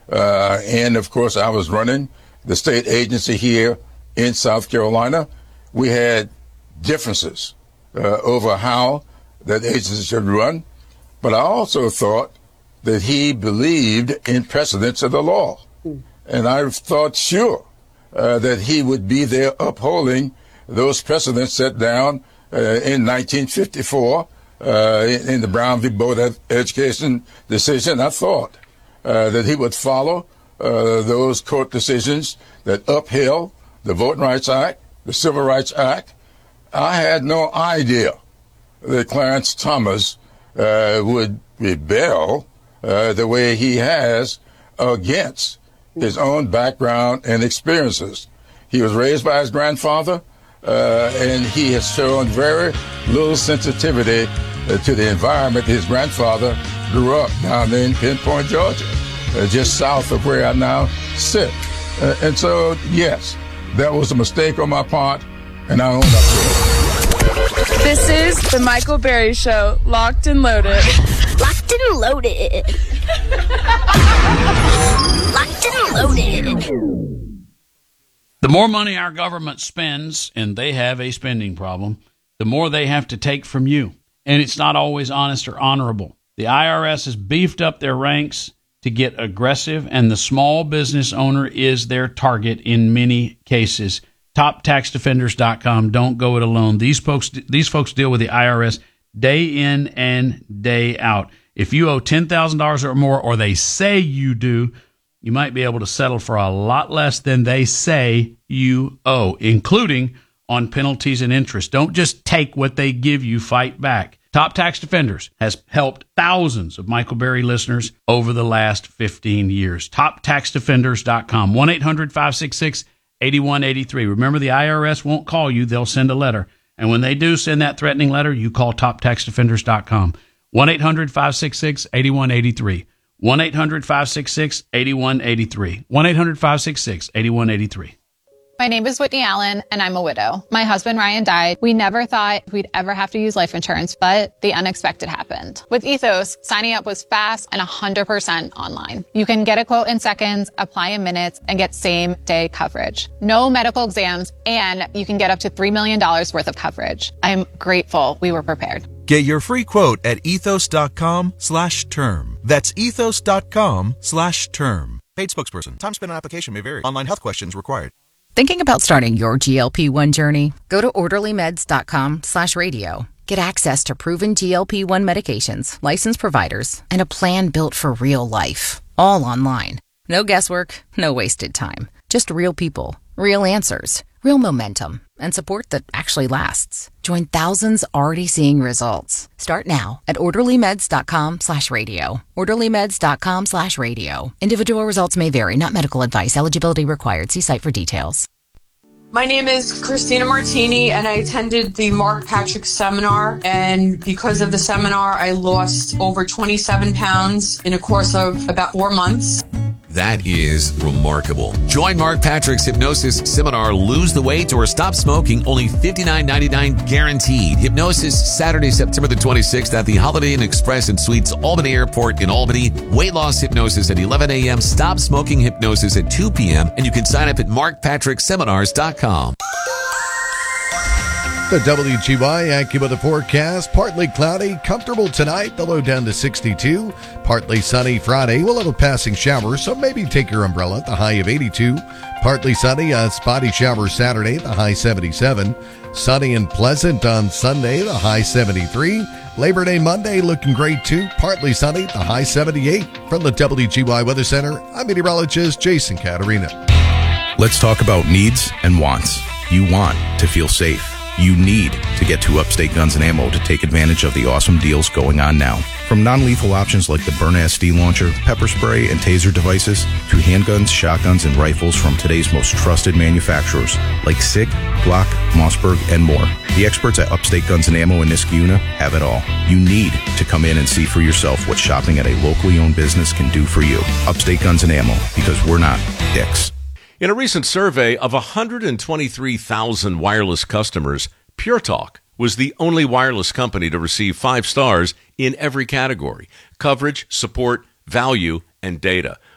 And, of course, I was running the state agency here in South Carolina. We had differences over how that agency should run. But I also thought that he believed in precedents of the law. And I thought, sure, that he would be there upholding those precedents set down in 1954 in the Brown v. Board of Education decision. I thought that he would follow those court decisions that upheld the Voting Rights Act, the Civil Rights Act. I had no idea that Clarence Thomas would rebel the way he has against his own background and experiences. He was raised by his grandfather, and he has shown very little sensitivity to the environment his grandfather grew up down in Pinpoint, Georgia, just south of where I now sit. And so, yes, that was a mistake on my part, and I own up to it. This is the Michael Berry Show, locked and loaded. Locked and loaded. Locked and loaded. The more money our government spends, and they have a spending problem, the more they have to take from you. And it's not always honest or honorable. The IRS has beefed up their ranks to get aggressive, and the small business owner is their target in many cases. TopTaxDefenders.com. Don't go it alone. These folks deal with the IRS day in and day out. If you owe $10,000 or more, or they say you do, you might be able to settle for a lot less than they say you owe, including on penalties and interest. Don't just take what they give you, fight back. Top Tax Defenders has helped thousands of Michael Berry listeners over the last 15 years. TopTaxDefenders.com. 1-800-566-8183. Remember, the IRS won't call you. They'll send a letter. And when they do send that threatening letter, you call TopTaxDefenders.com. 1-800-566-8183. 1-800-566-8183. 1-800-566-8183. My name is Whitney Allen, and I'm a widow. My husband, Ryan, died. We never thought we'd ever have to use life insurance, but the unexpected happened. With Ethos, signing up was fast and 100% online. You can get a quote in seconds, apply in minutes, and get same-day coverage. No medical exams, and you can get up to $3 million worth of coverage. I'm grateful we were prepared. Get your free quote at ethos.com/term. That's ethos.com/term. Paid spokesperson. Time spent on application may vary. Online health questions required. Thinking about starting your GLP-1 journey? Go to orderlymeds.com/radio. Get access to proven GLP-1 medications, licensed providers, and a plan built for real life. All online. No guesswork, no wasted time. Just real people, real answers, real momentum, and support that actually lasts. Join thousands already seeing results. Start now at orderlymeds.com/radio. orderlymeds.com/radio. Individual results may vary, not medical advice. Eligibility required. See site for details. My name is Christina Martini, and I attended the Mark Patrick seminar. And because of the seminar, I lost over 27 pounds in a course of about 4 months. That is remarkable. Join Mark Patrick's hypnosis seminar, Lose the Weight or Stop Smoking, only $59.99 guaranteed. Hypnosis, Saturday, September the 26th at the Holiday Inn Express and Suites, Albany Airport in Albany. Weight loss hypnosis at 11 a.m., stop smoking hypnosis at 2 p.m., and you can sign up at markpatrickseminars.com. The WGY AccuWeather forecast, partly cloudy, comfortable tonight, the low down to 62. Partly sunny Friday, we'll have a passing shower, so maybe take your umbrella, the high of 82. Partly sunny, a spotty shower Saturday, the high 77. Sunny and pleasant on Sunday, the high 73. Labor Day Monday looking great too, partly sunny, the high 78. From the WGY Weather Center, I'm meteorologist Jason Caterina. Let's talk about needs and wants. You want to feel safe. You need to get to Upstate Guns and Ammo to take advantage of the awesome deals going on now. From non-lethal options like the Byrna SD launcher, pepper spray, and taser devices, to handguns, shotguns, and rifles from today's most trusted manufacturers like SIG, Glock, Mossberg, and more. The experts at Upstate Guns and Ammo in Niskayuna have it all. You need to come in and see for yourself what shopping at a locally owned business can do for you. Upstate Guns and Ammo, because we're not dicks. In a recent survey of 123,000 wireless customers, Pure Talk was the only wireless company to receive 5 stars in every category: coverage, support, value, and data.